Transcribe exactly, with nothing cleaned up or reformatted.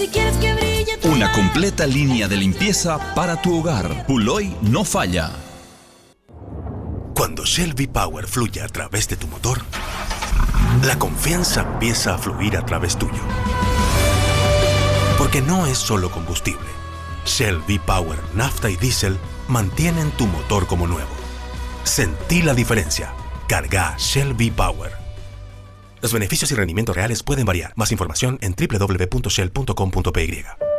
Si quieres que brille tu Una mar. completa línea de limpieza para tu hogar. Puloy no falla. Cuando Shell V-Power fluye a través de tu motor, la confianza empieza a fluir a través tuyo. Porque no es solo combustible. Shell V-Power, nafta y diésel mantienen tu motor como nuevo. Sentí la diferencia. Carga Shell V-Power. Los beneficios y rendimientos reales pueden variar. Más información en doble u doble u doble u punto shell punto com punto p y.